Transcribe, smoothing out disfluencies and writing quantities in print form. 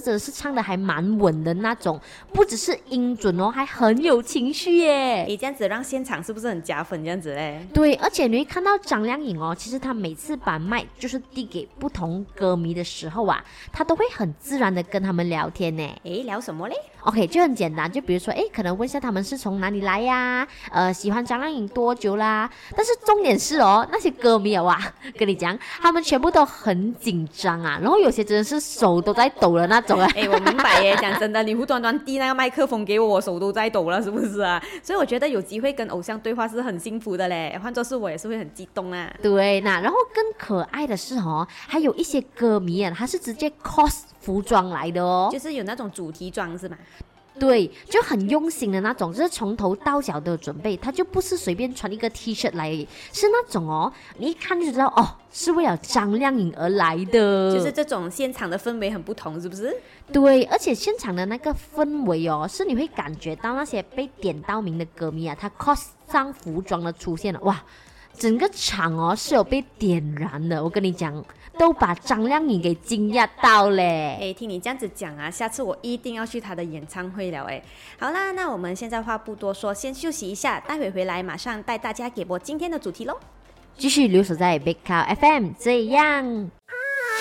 真的是唱的还蛮稳的那种，不只是音准哦，还很有情绪耶。 这样子让现场是不是很加分这样子嘞？ 对，而且你会看到张靓颖哦，其实她每次把麦就是递给不同歌迷的时候啊，她都会很自然的跟他们聊天呢。 聊什么嘞？ OK， 就很简单，就比如说，可能问一下他们是从哪里来呀，喜欢张靓颖多久啦？但是重点是哦，那些歌迷哇，跟你讲，他们全部都很紧张啊，然后有些真的是手都在抖的那种啊。 我明白耶，讲真的，你无端端递那个麦克风给我，我手都在抖了，是不是啊？所以我觉得有机会跟偶像对话是很幸福的嘞，换作是我也是会很激动啊。 对，那然后更可爱的是哦，还有一些歌迷啊，他是直接 cos 服装来的哦， 就是有那种主题装是吗？ 对，就很用心的那种，就是从头到脚的准备，他就不是随便穿一个 T 恤来，是那种哦，你一看就知道哦，是为了张靓颖而来的， 就是这种现场的氛围很不同，是不是？ 对，而且现场的那个氛围哦，是你会感觉到那些被点到名的歌迷啊，他 cos 上服装的出现了，哇！整个场哦是有被点燃的，我跟你讲，都把张靓颖给惊讶到嘞。 听你这样子讲啊，下次我一定要去她的演唱会了好啦，那我们现在话不多说，先休息一下，待会回来马上带大家给播今天的主题咯。 继续留守在 Big Cow FM，这样。